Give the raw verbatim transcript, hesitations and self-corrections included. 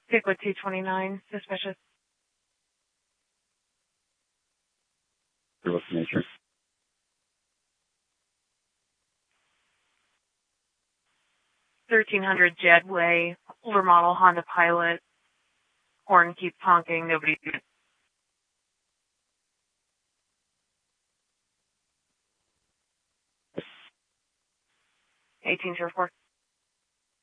Stick with two twenty-nine. Suspicious. What's the nature? thirteen hundred Jedway, older model Honda Pilot. Horn keeps honking. Nobody. eighteen zero four.